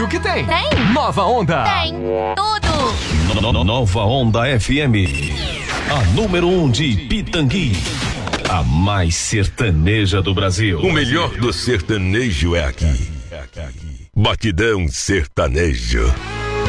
o que tem? Tem. Nova Onda. Tem. Tudo. Nova Onda FM. A número 1 de Pitangui. A mais sertaneja do Brasil. O melhor do sertanejo é aqui. Batidão Sertanejo.